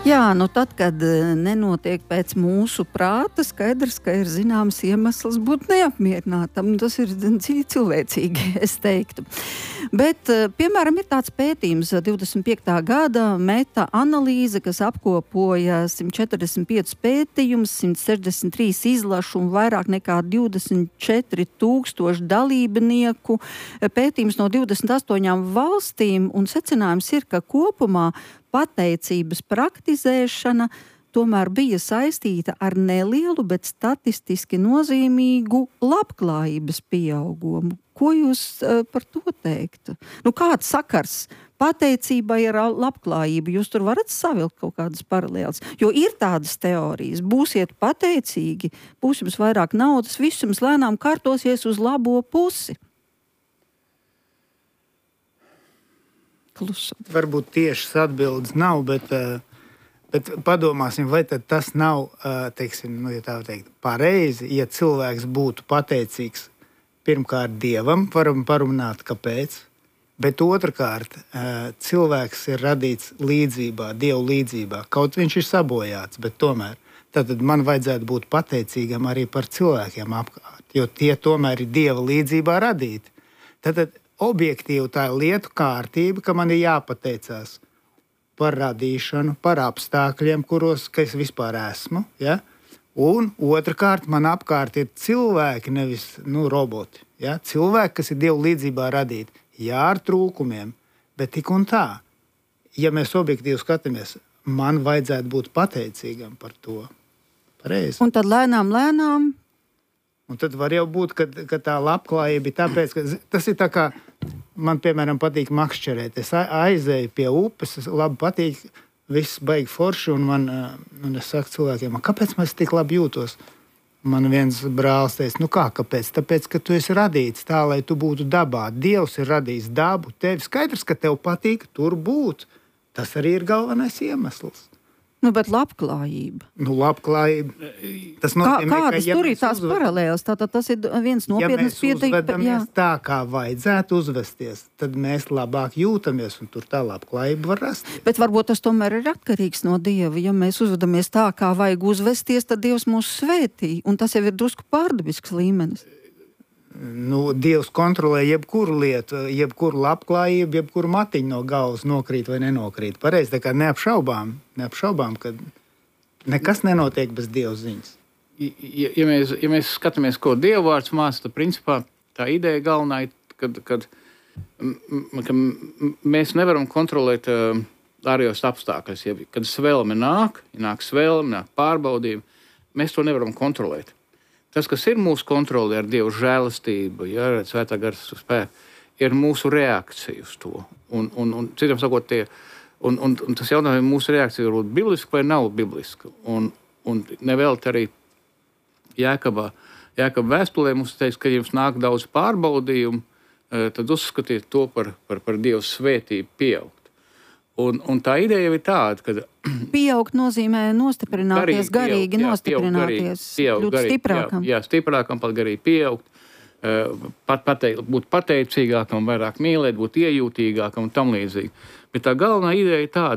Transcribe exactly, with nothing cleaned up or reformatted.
Jā, nu tad, kad nenotiek pēc mūsu prāta, skaidrs, ka ir zināms iemesls būt neapmierinātam. Tas ir dziļi cilvēcīgi, es teiktu. Bet, piemēram, ir tāds pētījums divdesmit piektā gada meta-analīze, kas apkopoja simt četrdesmit piecus pētījumus, simt sešdesmit trīs izlašu un vairāk nekā divdesmit četri tūkstoši dalībnieku. Pētījums no divdesmit astoņām valstīm, un secinājums ir, ka kopumā pateicības praktizēšana tomēr bija saistīta ar nelielu, bet statistiski nozīmīgu labklājības pieaugumu. Ko jūs uh, par to teiktu? Nu, kāds sakars pateicībai ar labklājību? Jūs tur varat savilkt kaut kādas paralēlas? Jo ir tādas teorijas. Būsiet pateicīgi, būs jums vairāk naudas, viss jums lēnām kārtosies uz labo pusi. Klusu. Varbūt tiešas atbildes nav, bet, bet padomāsim, vai tad tas nav, teiksim, nu, ja tā teikt, pareizi, ja cilvēks būtu pateicīgs pirmkārt Dievam, varam parunāt, kāpēc, bet otrkārt cilvēks ir radīts līdzībā, Dievu līdzībā, kaut viņš ir sabojāts, bet tomēr. Tad man vajadzētu būt pateicīgam arī par cilvēkiem apkārt, jo tie tomēr ir Dieva līdzībā radīti. Tad objektīvi tā ir lietu kārtība, ka man ir jāpateicās par radīšanu, par apstākļiem, kuros es vispār esmu. Ja? Un otrkārt, man apkārt ir cilvēki, nevis nu, roboti. Ja? Cilvēki, kas ir Dievu līdzībā radīti. Jā, ar trūkumiem, bet tik un tā. Ja mēs objektīvi skatāmies, man vajadzētu būt pateicīgam par to. Pareizi. Un tad lēnām, lēnām. Un tad var jau būt, ka, ka tā labklājība ir tāpēc, ka tas ir tā kā, man, piemēram, patīk makšķerēt. Es aizēju pie upes, es labi patīk, viss baigi forši, un man, un es saku cilvēkiem, kāpēc es tik labi jūtos? Man viens brālis teica, nu kā, kāpēc? Tāpēc, ka tu esi radīts tā, lai tu būtu dabā. Dievs ir radījis dabu, tevi skaidrs, ka tev patīk tur būt. Tas arī ir galvenais iemesls. Nu, bet labklājība. Nu, labklājība. Tas nozīmē, Kā, kādas ka, ja tur ir tās uzved... paralēlas? Tātad tas ir viens nopietnas ja pieteikums. Ja mēs uzvedamies tā, kā vajadzētu uzvesties, tad mēs labāk jūtamies, un tur tā labklājība var rasties. Bet varbūt tas tomēr ir atkarīgs no Dieva. Ja mēs uzvedamies tā, kā vajag uzvesties, tad Dievs mūs svētī, un tas jau ir drusku pārdabisks līmenis. Nu, Dievs kontrolē jebkuru lietu, jebkuru labklājību, jebkuru matiņu no galvas nokrīt vai nenokrīt. Pareizi, tā kā neapšaubām, neapšaubām, ka nekas nenotiek bez Dieva ziņas. Ja, ja, mēs, ja mēs skatāmies, ko Dieva vārds māca, tad principā tā ideja galvenā ir, kad, kad, ka mēs nevaram kontrolēt uh, ārējos apstākļus. Ja, kad svelme nāk, ja nāk svelme, nāk pārbaudījumi, mēs to nevaram kontrolēt. Tas, kas ir mūsu kontrole ar Dievu žēlastību, ja, ar svētā gara spēku, ir mūsu reakcija uz to. Un, un, un citam sakot, tie, un, un, un tas jautājums, mūsu reakcija ir būt bibliska vai nav bibliska. Un, un nevēlt arī Jēkabā, Jēkaba vēstulē mums teiks, ka jums nāk daudz pārbaudījumu, tad uzskatiet to par, par, par Dievu svētību pieaugt. Un, un tā ideja jau ir tāda, ka pieaugt nozīmē nostiprināties, garīgi, garīgi pieaugt, jā, nostiprināties, pieaugt, kļūt garīgi, stiprākam. Jā, jā, stiprākam, pat garīgi pieaugt, pat pateikt, būt pateicīgākam, vairāk mīlēt, būt iejūtīgākam un tam līdzīgi. Bet tā galvenā ideja ir tāda,